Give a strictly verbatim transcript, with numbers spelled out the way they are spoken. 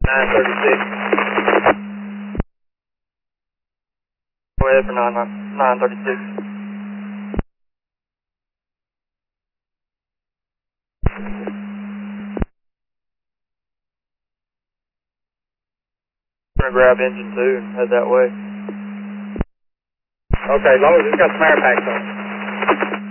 nine thirty-six. Go ahead for nine thirty-six. I'm gonna grab engine two and head that way. Okay, as long as it's got some air packs on it.